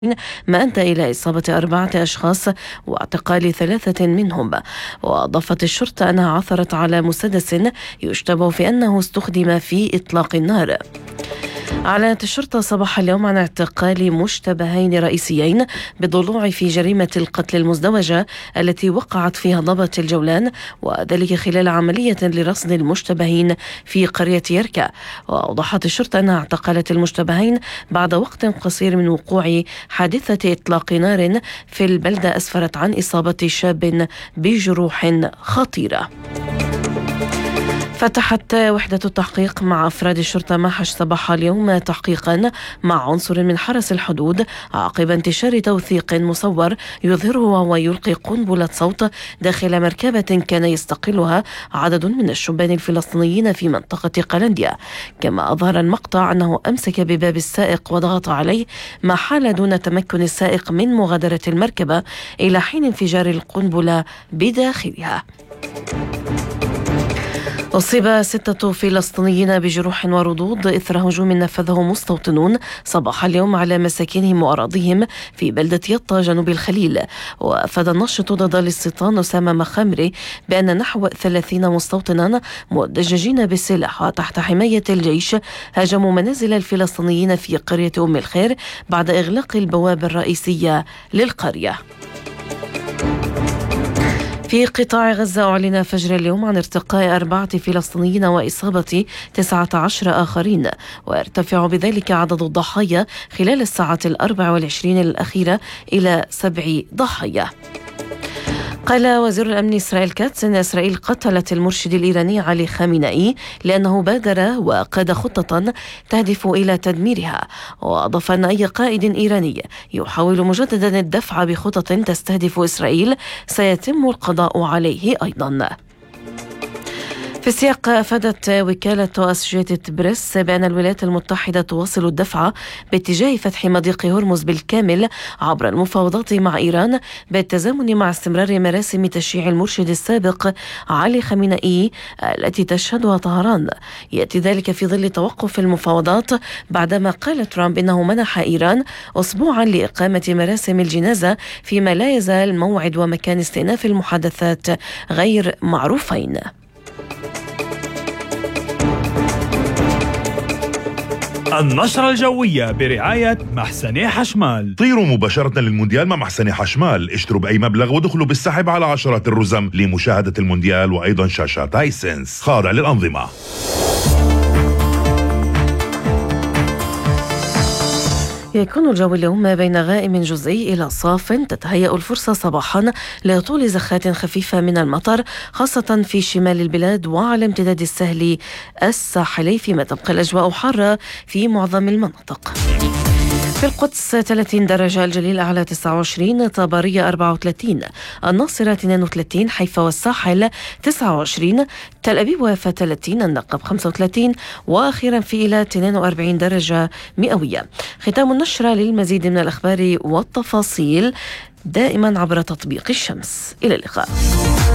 ما أدى إلى إصابة 4 أشخاص واعتقال 3 منهم. وأضافت الشرطة أنها عثرت على مسدس يشتبه في أنه استخدم في إطلاق النار. أعلنت الشرطة صباح اليوم عن اعتقال مشتبهين رئيسيين بالضلوع في جريمة القتل المزدوجة التي وقعت فيها ضبط الجولان، وذلك خلال عملية لرصد المشتبهين في قرية يركا. وأوضحت الشرطة أنها اعتقلت المشتبهين بعد وقت قصير من وقوع حادثة إطلاق نار في البلدة أسفرت عن إصابة شاب بجروح خطيرة. فتحت وحدة التحقيق مع أفراد الشرطة محش صباح اليوم تحقيقا مع عنصر من حرس الحدود عقب انتشار توثيق مصور يظهره وهو يلقي قنبلة صوت داخل مركبة كان يستقلها عدد من الشبان الفلسطينيين في منطقة قلنديا. كما أظهر المقطع أنه أمسك بباب السائق وضغط عليه، ما حال دون تمكن السائق من مغادرة المركبة إلى حين انفجار القنبلة بداخلها. أصيب 6 فلسطينيين بجروح وردود إثر هجوم نفذه مستوطنون صباح اليوم على مساكنهم وأراضيهم في بلدة يطا جنوب الخليل. وأفاد الناشط ضد الاستيطان أسامة مخمري بأن نحو 30 مستوطنا مدججين بالسلاح وتحت حماية الجيش هاجموا منازل الفلسطينيين في قرية أم الخير بعد إغلاق البوابة الرئيسية للقرية. في قطاع غزة أعلن فجر اليوم عن ارتقاء 4 فلسطينيين وإصابة 19 آخرين، ويرتفع بذلك عدد الضحايا خلال الساعات 24 الأخيرة إلى 7 ضحايا. قال وزير الأمن إسرائيل كاتس أن إسرائيل قتلت المرشد الإيراني علي خامنئي لأنه بادر وقاد خطة تهدف إلى تدميرها. وأضاف أن أي قائد إيراني يحاول مجددا الدفع بخطط تستهدف إسرائيل سيتم القضاء عليه أيضا. في السياق أفادت وكالة أسوشيتد بريس بأن الولايات المتحدة تواصل الدفع باتجاه فتح مضيق هرمز بالكامل عبر المفاوضات مع إيران بالتزامن مع استمرار مراسم تشييع المرشد السابق علي خامنئي التي تشهدها طهران. يأتي ذلك في ظل توقف المفاوضات بعدما قال ترامب إنه منح إيران أسبوعا لإقامة مراسم الجنازة، فيما لا يزال موعد ومكان استئناف المحادثات غير معروفين. النشرة الجوية برعاية محسني حشمال. طيروا مباشرة للمونديال مع محسني حشمال، اشتروا بأي مبلغ ودخلوا بالسحب على عشرات الرزم لمشاهدة المونديال وأيضا شاشات هايسنس خاضع للأنظمة. يكون الجو اليوم بين غائم جزئي إلى صاف، تتهيأ الفرصة صباحا لطول زخات خفيفة من المطر خاصة في شمال البلاد وعلى امتداد السهل الساحلي، فيما تبقى الأجواء حارة في معظم المناطق. في القدس 30 درجة، الجليل أعلى 29، طبرية 34، الناصرة 32، حيفا والساحل 29، تل أبيب ويافا 30، النقب 35، وأخيرا في إيلات 42 درجة مئوية. ختام النشرة. للمزيد من الأخبار والتفاصيل دائما عبر تطبيق الشمس. إلى اللقاء.